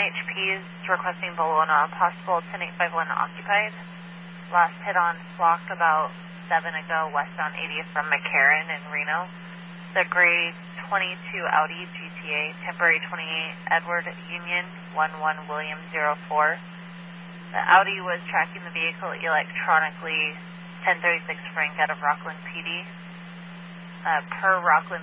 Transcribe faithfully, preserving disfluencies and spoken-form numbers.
H Ps requesting Bologna, possible ten eight five one occupied. Last hit on flock about seven ago, westbound eightieth from McCarran in Reno. The gray twenty-two Audi G T A, temporary twenty-eight Edward Union, one one William zero four. The Audi was tracking the vehicle electronically, ten thirty-six Frank out of Rockland P D. Uh, per Rockland